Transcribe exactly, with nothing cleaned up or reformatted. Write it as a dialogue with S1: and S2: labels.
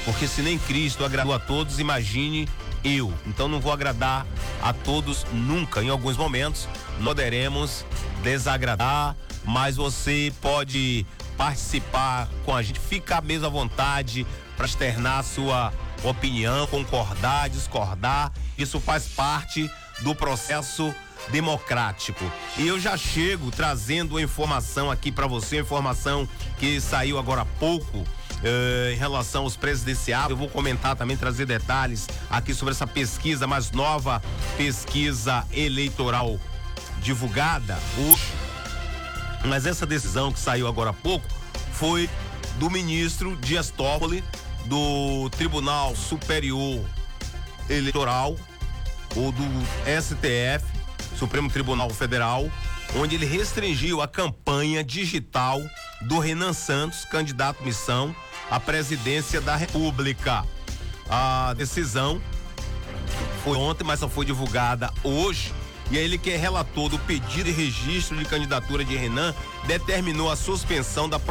S1: Porque se nem Cristo agradou a todos, imagine eu. Então não vou agradar a todos nunca. Em alguns momentos poderemos desagradar, mas você pode participar com a gente, ficar mesmo à vontade para externar a sua opinião, concordar, discordar. Isso faz parte do processo democrático. E eu já chego trazendo a informação aqui para você, informação que saiu agora há pouco eh, em relação aos presidenciáveis. Eu vou comentar também, trazer detalhes aqui sobre essa pesquisa, mais nova pesquisa eleitoral divulgada hoje. Mas essa decisão que saiu agora há pouco foi do ministro Dias Toffoli, do Tribunal Superior Eleitoral, ou do S T F, Supremo Tribunal Federal, onde ele restringiu a campanha digital do Renan Santos, candidato missão à presidência da República. A decisão foi ontem, mas só foi divulgada hoje. E ele, que é relator do pedido de registro de candidatura de Renan, determinou a suspensão da